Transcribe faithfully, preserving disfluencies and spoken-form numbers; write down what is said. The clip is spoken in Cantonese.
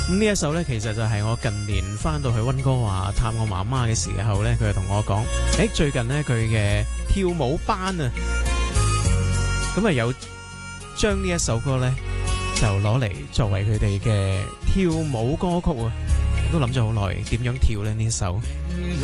咁呢一首呢，其實就係我近年翻到去溫哥華探我媽媽嘅時候呢，佢就同我講，誒，最近呢，佢嘅跳舞班啊，咁啊有將呢一首歌呢，就攞嚟作為佢哋嘅跳舞歌曲啊，我都諗咗好耐點樣跳呢呢首。